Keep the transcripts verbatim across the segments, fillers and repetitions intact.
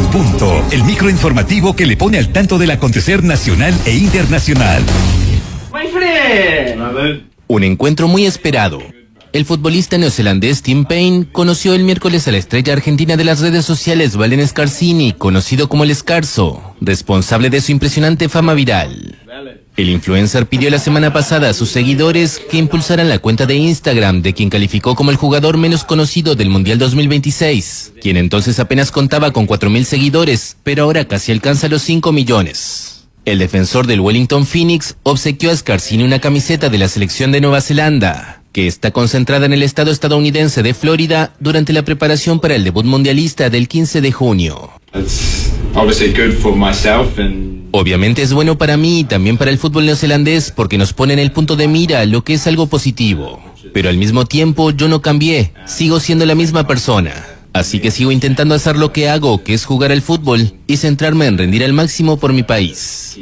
Punto, el microinformativo que le pone al tanto del acontecer nacional e internacional. My friend. Un encuentro muy esperado. El futbolista neozelandés Tim Payne conoció el miércoles a la estrella argentina de las redes sociales Valen Scarsini, conocido como el Scarso, responsable de su impresionante fama viral. El influencer pidió la semana pasada a sus seguidores que impulsaran la cuenta de Instagram de quien calificó como el jugador menos conocido del Mundial dos mil veintiséis, quien entonces apenas contaba con cuatro mil seguidores, pero ahora casi alcanza los cinco millones. El defensor del Wellington Phoenix obsequió a Scarsini una camiseta de la selección de Nueva Zelanda, que está concentrada en el estado estadounidense de Florida durante la preparación para el debut mundialista del quince de junio. Obviamente es bueno para mí y también para el fútbol neozelandés porque nos pone en el punto de mira, lo que es algo positivo. Pero al mismo tiempo yo no cambié, sigo siendo la misma persona. Así que sigo intentando hacer lo que hago, que es jugar al fútbol y centrarme en rendir al máximo por mi país.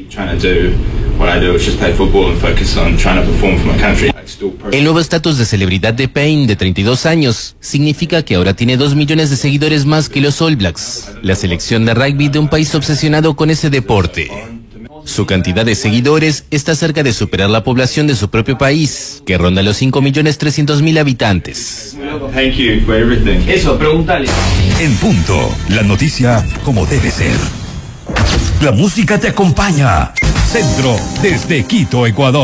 El nuevo estatus de celebridad de Payne, de treinta y dos años, significa que ahora tiene dos millones de seguidores más que los All Blacks, la selección de rugby de un país obsesionado con ese deporte. Su cantidad de seguidores está cerca de superar la población de su propio país, que ronda los cinco millones trescientos mil habitantes. Eso, pregúntale. En Punto, la noticia como debe ser. La música te acompaña. Centro desde Quito, Ecuador.